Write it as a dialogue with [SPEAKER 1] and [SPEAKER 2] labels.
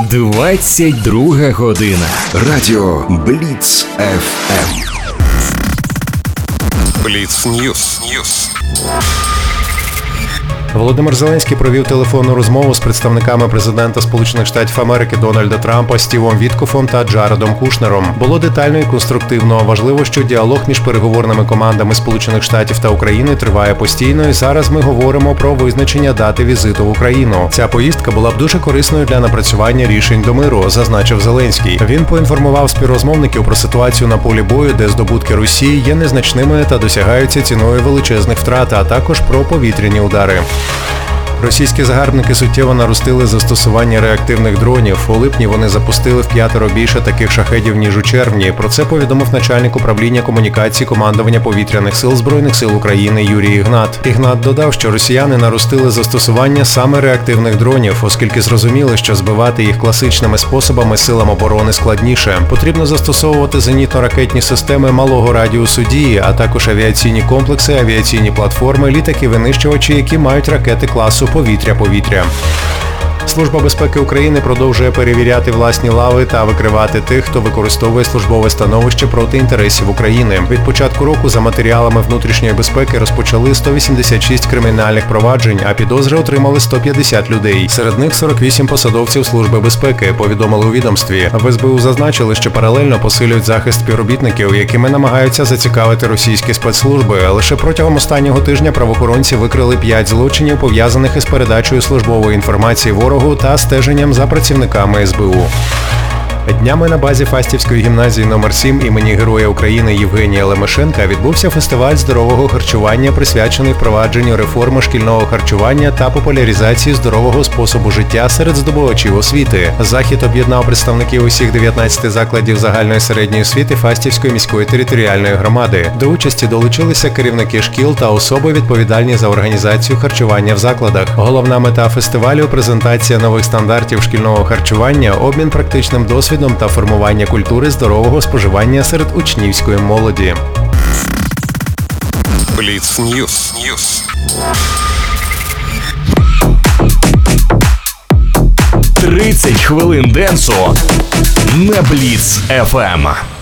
[SPEAKER 1] 22 година.
[SPEAKER 2] Радіо Бліц ФМ.
[SPEAKER 3] Бліц Ньюс.
[SPEAKER 4] Володимир Зеленський провів телефонну розмову з представниками президента Сполучених Штатів Америки Дональда Трампа Стівом Віткофом та Джаредом Кушнером. Було детально і конструктивно. Важливо, що діалог між переговорними командами Сполучених Штатів та України триває постійно, і зараз ми говоримо про визначення дати візиту в Україну. Ця поїздка була б дуже корисною для напрацювання рішень до миру, зазначив Зеленський. Він поінформував співрозмовників про ситуацію на полі бою, де здобутки Росії є незначними та досягаються ціною величезних втрат, а також про повітряні удари. Російські загарбники суттєво наростили застосування реактивних дронів. У липні вони запустили в 5 більше таких шахедів, ніж у червні. Про це повідомив начальник управління комунікації командування повітряних сил Збройних сил України Юрій Ігнат. Ігнат додав, що росіяни наростили застосування саме реактивних дронів, оскільки зрозуміли, що збивати їх класичними способами силам оборони складніше. Потрібно застосовувати зенітно-ракетні системи малого радіусу дії, а також авіаційні комплекси, авіаційні платформи, літаки-винищувачі, які мають ракети класу повітря-повітря. Служба безпеки України продовжує перевіряти власні лави та викривати тих, хто використовує службове становище проти інтересів України. Від початку року за матеріалами внутрішньої безпеки розпочали 186 кримінальних проваджень, а підозри отримали 150 людей. Серед них 48 посадовців Служби безпеки, повідомили у відомстві. В СБУ зазначили, що паралельно посилюють захист співробітників, якими намагаються зацікавити російські спецслужби. Лише протягом останнього тижня правоохоронці викрили 5 злочинів, пов'язаних із передачею службової інформації ворогу та стеженням за працівниками СБУ. Днями на базі Фастівської гімназії номер 7 імені Героя України Євгенія Лемешенка відбувся фестиваль здорового харчування, присвячений впровадженню реформи шкільного харчування та популяризації здорового способу життя серед здобувачів освіти. Захід об'єднав представників усіх 19 закладів загальної середньої освіти Фастівської міської територіальної громади. До участі долучилися керівники шкіл та особи, відповідальні за організацію харчування в закладах. Головна мета фестивалю – презентація нових стандартів шкільного харчування, обмін практичним досвідом та формування культури здорового споживання серед учнівської молоді.
[SPEAKER 3] Бліц Ньюс.
[SPEAKER 1] 30 хвилин денсу на Бліц ФМ.